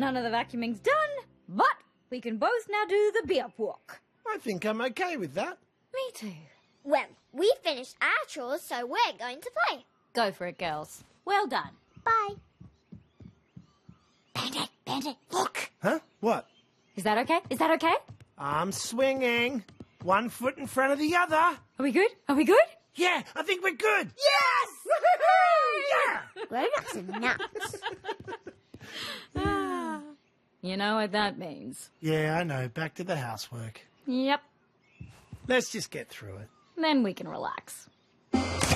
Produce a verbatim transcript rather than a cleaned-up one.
None of the vacuuming's done, but we can both now do the beer walk. I think I'm okay with that. Me too. Well, we finished our chores, so we're going to play. Go for it, girls. Well done. Bye. Bandit, Bandit, look. Huh? What? Is that okay? Is that okay? I'm swinging. One foot in front of the other. Are we good? Are we good? Yeah, I think we're good. Yes! Yeah! Grown-ups are nuts. You know what that means. Yeah, I know. Back to the housework. Yep. Let's just get through it. Then we can relax.